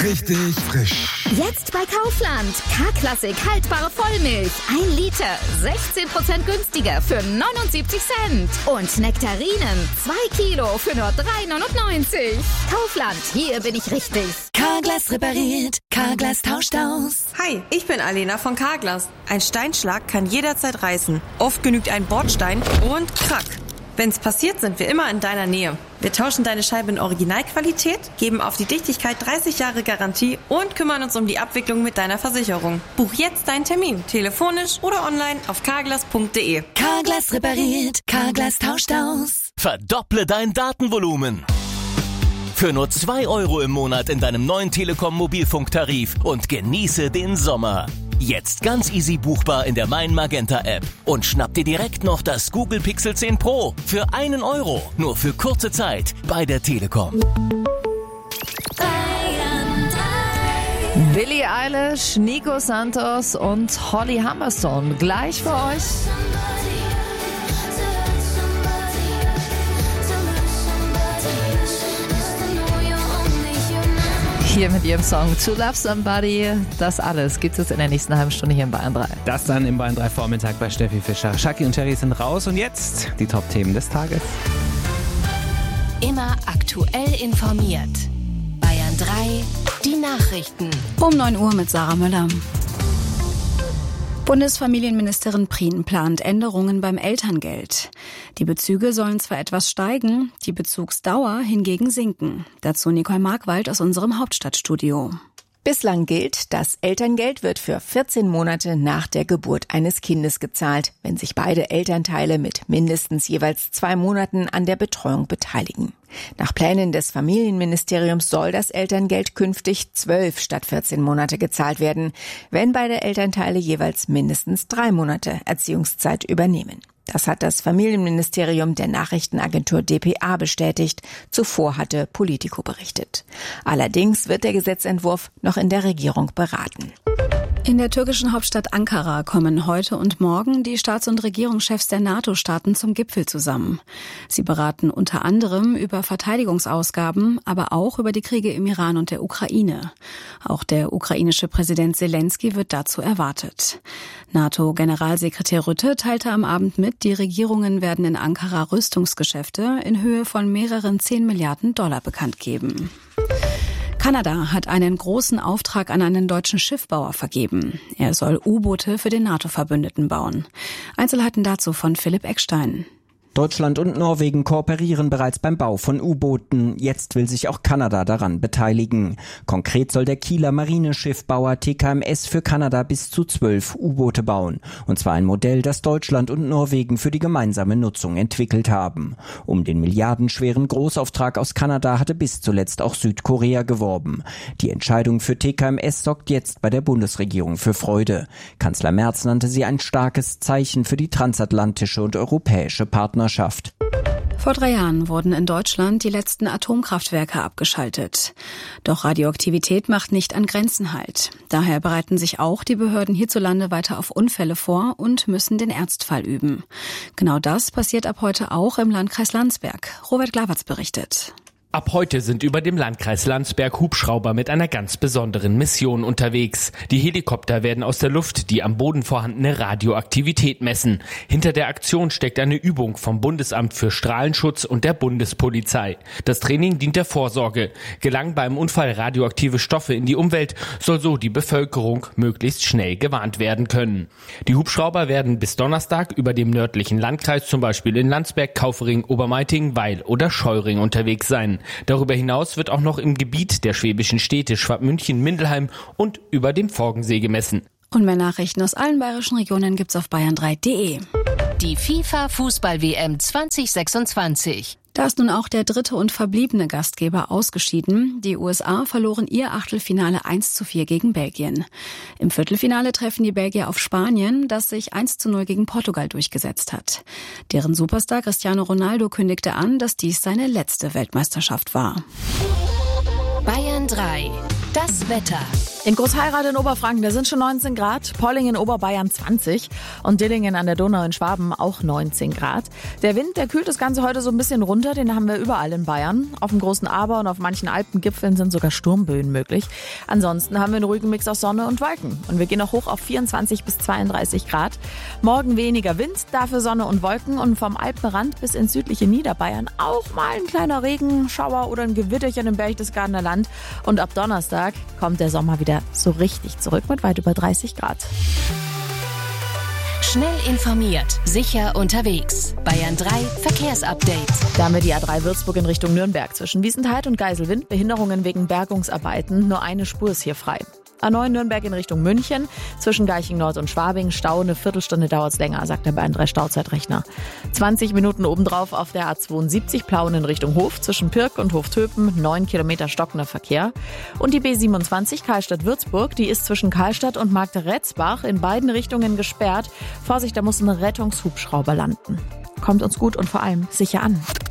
richtig frisch. Jetzt bei Kaufland. K-Klassik haltbare Vollmilch. 1 Liter. 16% günstiger für 79 Cent. Und Nektarinen. 2 Kilo für nur 3,99. Kaufland, hier bin ich richtig. Carglass repariert. Carglass tauscht aus. Hi, ich bin Alena von Carglass. Ein Steinschlag kann jederzeit reißen. Oft genügt ein Bordstein und krack. Wenn's passiert, sind wir immer in deiner Nähe. Wir tauschen deine Scheibe in Originalqualität, geben auf die Dichtigkeit 30 Jahre Garantie und kümmern uns um die Abwicklung mit deiner Versicherung. Buch jetzt deinen Termin, telefonisch oder online auf carglass.de. Carglass repariert. Carglass tauscht aus. Verdopple dein Datenvolumen. Für nur 2 € im Monat in deinem neuen Telekom-Mobilfunktarif und genieße den Sommer. Jetzt ganz easy buchbar in der Mein Magenta App. Und schnapp dir direkt noch das Google Pixel 10 Pro für 1 €. Nur für kurze Zeit bei der Telekom. Billie Eilish, Nico Santos und Holly Humberstone. Gleich für euch. Hier mit ihrem Song To Love Somebody. Das alles gibt es in der nächsten halben Stunde hier in Bayern 3. Das dann im Bayern 3 Vormittag bei Steffi Fischer. Shaki und Terry sind raus und jetzt die Top-Themen des Tages. Immer aktuell informiert. Bayern 3, die Nachrichten. Um 9 Uhr mit Sarah Müller. Bundesfamilienministerin Prien plant Änderungen beim Elterngeld. Die Bezüge sollen zwar etwas steigen, die Bezugsdauer hingegen sinken. Dazu Nicole Markwald aus unserem Hauptstadtstudio. Bislang gilt, das Elterngeld wird für 14 Monate nach der Geburt eines Kindes gezahlt, wenn sich beide Elternteile mit mindestens jeweils 2 Monaten an der Betreuung beteiligen. Nach Plänen des Familienministeriums soll das Elterngeld künftig 12 statt 14 Monate gezahlt werden, wenn beide Elternteile jeweils mindestens 3 Monate Erziehungszeit übernehmen. Das hat das Familienministerium der Nachrichtenagentur dpa bestätigt. Zuvor hatte Politico berichtet. Allerdings wird der Gesetzentwurf noch in der Regierung beraten. In der türkischen Hauptstadt Ankara kommen heute und morgen die Staats- und Regierungschefs der NATO-Staaten zum Gipfel zusammen. Sie beraten unter anderem über Verteidigungsausgaben, aber auch über die Kriege im Iran und der Ukraine. Auch der ukrainische Präsident Zelensky wird dazu erwartet. NATO-Generalsekretär Rutte teilte am Abend mit, die Regierungen werden in Ankara Rüstungsgeschäfte in Höhe von mehreren 10 Milliarden $ bekannt geben. Kanada hat einen großen Auftrag an einen deutschen Schiffbauer vergeben. Er soll U-Boote für den NATO-Verbündeten bauen. Einzelheiten dazu von Philipp Eckstein. Deutschland und Norwegen kooperieren bereits beim Bau von U-Booten. Jetzt will sich auch Kanada daran beteiligen. Konkret soll der Kieler Marineschiffbauer TKMS für Kanada bis zu 12 U-Boote bauen. Und zwar ein Modell, das Deutschland und Norwegen für die gemeinsame Nutzung entwickelt haben. Um den milliardenschweren Großauftrag aus Kanada hatte bis zuletzt auch Südkorea geworben. Die Entscheidung für TKMS sorgt jetzt bei der Bundesregierung für Freude. Kanzler Merz nannte sie ein starkes Zeichen für die transatlantische und europäische Partnerschaft. Vor 3 Jahren wurden in Deutschland die letzten Atomkraftwerke abgeschaltet. Doch Radioaktivität macht nicht an Grenzen halt. Daher bereiten sich auch die Behörden hierzulande weiter auf Unfälle vor und müssen den Ernstfall üben. Genau das passiert ab heute auch im Landkreis Landsberg. Robert Glavatz berichtet. Ab heute sind über dem Landkreis Landsberg Hubschrauber mit einer ganz besonderen Mission unterwegs. Die Helikopter werden aus der Luft die am Boden vorhandene Radioaktivität messen. Hinter der Aktion steckt eine Übung vom Bundesamt für Strahlenschutz und der Bundespolizei. Das Training dient der Vorsorge. Gelangen beim Unfall radioaktive Stoffe in die Umwelt, soll so die Bevölkerung möglichst schnell gewarnt werden können. Die Hubschrauber werden bis Donnerstag über dem nördlichen Landkreis, zum Beispiel in Landsberg, Kaufering, Obermeiting, Weil oder Scheuring unterwegs sein. Darüber hinaus wird auch noch im Gebiet der schwäbischen Städte Schwabmünchen, Mindelheim und über dem Forgensee gemessen. Und mehr Nachrichten aus allen bayerischen Regionen gibt's auf bayern3.de. Die FIFA-Fußball-WM 2026. Da ist nun auch der dritte und verbliebene Gastgeber ausgeschieden. Die USA verloren ihr Achtelfinale 1:4 gegen Belgien. Im Viertelfinale treffen die Belgier auf Spanien, das sich 1:0 gegen Portugal durchgesetzt hat. Deren Superstar Cristiano Ronaldo kündigte an, dass dies seine letzte Weltmeisterschaft war. Bayern 3. Das Wetter. In Großheirath in Oberfranken, da sind schon 19 Grad, Polling in Oberbayern 20 und Dillingen an der Donau in Schwaben auch 19 Grad. Der Wind, der kühlt das Ganze heute so ein bisschen runter, den haben wir überall in Bayern. Auf dem großen Aber und auf manchen Alpengipfeln sind sogar Sturmböen möglich. Ansonsten haben wir einen ruhigen Mix aus Sonne und Wolken und wir gehen auch hoch auf 24 bis 32 Grad. Morgen weniger Wind, dafür Sonne und Wolken und vom Alpenrand bis ins südliche Niederbayern auch mal ein kleiner Regenschauer oder ein Gewitterchen im Berchtesgadener Land. Und ab Donnerstag kommt der Sommer wieder so richtig zurück mit weit über 30 Grad. Schnell informiert, sicher unterwegs. Bayern 3 Verkehrsupdate. Damit die A3 Würzburg in Richtung Nürnberg zwischen Wiesenthal und Geiselwind. Behinderungen wegen Bergungsarbeiten. Nur eine Spur ist hier frei. A9 Nürnberg in Richtung München. Zwischen Garching Nord und Schwabing. Stau, eine Viertelstunde dauert's länger, sagt der Bayern 3 Stauzeitrechner. 20 Minuten obendrauf auf der A72 Plauen in Richtung Hof. Zwischen Pirk und Hoftöpen 9 Kilometer stockender Verkehr. Und die B27 Karlstadt-Würzburg, die ist zwischen Karlstadt und Marktretzbach in beiden Richtungen gesperrt. Vorsicht, da muss ein Rettungshubschrauber landen. Kommt uns gut und vor allem sicher an.